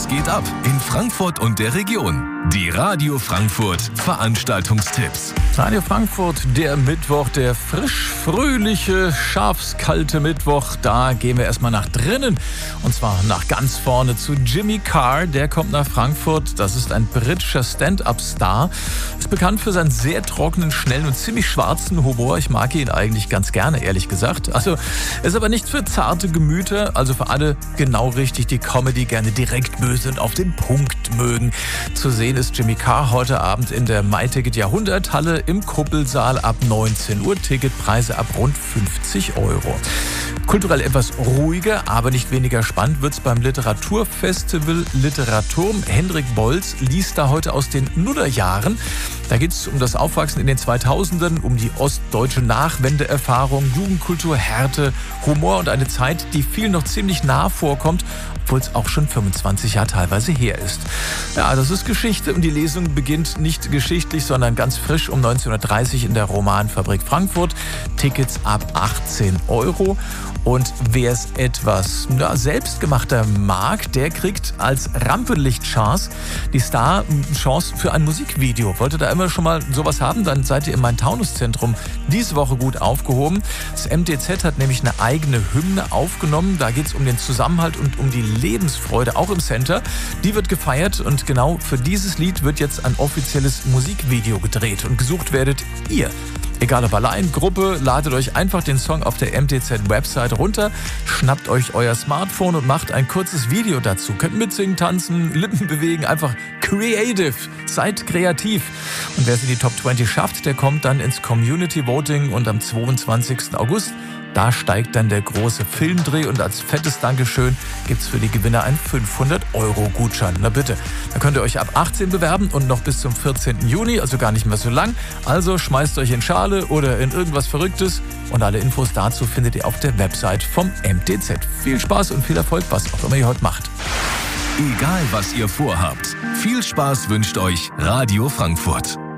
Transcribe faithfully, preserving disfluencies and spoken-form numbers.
Was geht ab in Frankfurt und der Region? Die Radio Frankfurt Veranstaltungstipps. Radio Frankfurt, der Mittwoch, der frisch-fröhliche, schafskalte Mittwoch. Da gehen wir erstmal nach drinnen. Und zwar nach ganz vorne zu Jimmy Carr. Der kommt nach Frankfurt. Das ist ein britischer Stand-up-Star. Ist bekannt für seinen sehr trockenen, schnellen und ziemlich schwarzen Humor. Ich mag ihn eigentlich ganz gerne, ehrlich gesagt. Also, ist aber nicht für zarte Gemüter. Also für alle genau richtig, die Comedy gerne direkt böse und auf den Punkt mögen. Zu sehen ist Jimmy Carr heute Abend in der MyTicket Jahrhunderthalle im Kuppelsaal ab neunzehn Uhr. Ticketpreise ab rund fünfzig Euro. Kulturell etwas ruhiger, aber nicht weniger spannend wird's beim Literaturfestival Literaturm. Hendrik Bolz liest da heute aus den Nullerjahren. Da geht's um das Aufwachsen in den zweitausendern, um die ostdeutsche Nachwendeerfahrung, Jugendkultur, Härte, Humor und eine Zeit, die vielen noch ziemlich nah vorkommt, obwohl es auch schon fünfundzwanzig Jahre teilweise her ist. Ja, das ist Geschichte und die Lesung beginnt nicht geschichtlich, sondern ganz frisch um neunzehnhundertdreißig in der Romanfabrik Frankfurt. Tickets ab achtzehn Euro. Und wer es etwas ja, selbstgemachter mag, der kriegt als Rampenlichtchance die Star-Chance für ein Musikvideo. Wollt ihr da immer schon mal sowas haben, dann seid ihr im Main-Taunus-Zentrum diese Woche gut aufgehoben. Das M D Z hat nämlich eine eigene Hymne aufgenommen. Da geht es um den Zusammenhalt und um die Lebensfreude, auch im Center. Die wird gefeiert und genau für dieses Lied wird jetzt ein offizielles Musikvideo gedreht. Und gesucht werdet ihr. Egal ob allein, Gruppe, ladet euch einfach den Song auf der M D Z-Website runter, schnappt euch euer Smartphone und macht ein kurzes Video dazu. Könnt mitsingen, tanzen, Lippen bewegen, einfach creative, seid kreativ. Und wer es in die Top zwanzig schafft, der kommt dann ins Community Voting und am zweiundzwanzigsten August, da steigt dann der große Filmdreh und als fettes Dankeschön gibt's für die Gewinner einen fünfhundert Euro Gutschein. Na bitte, da könnt ihr euch ab achtzehn bewerben und noch bis zum vierzehnten Juni, also gar nicht mehr so lang. Also schmeißt euch in Schale oder in irgendwas Verrücktes und alle Infos dazu findet ihr auf der Website vom M D Z. Viel Spaß und viel Erfolg, was auch immer ihr heute macht. Egal was ihr vorhabt, viel Spaß wünscht euch Radio Frankfurt.